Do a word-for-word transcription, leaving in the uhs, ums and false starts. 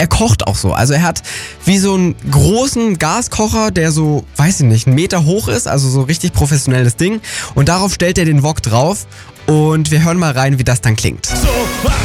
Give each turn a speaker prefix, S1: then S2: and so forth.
S1: er kocht auch so. Also er hat wie so einen großen Gaskocher, der so, weiß ich nicht, einen Meter hoch ist, also so richtig professionelles Ding. Und darauf stellt er den Wok drauf und wir hören mal rein, wie das dann klingt.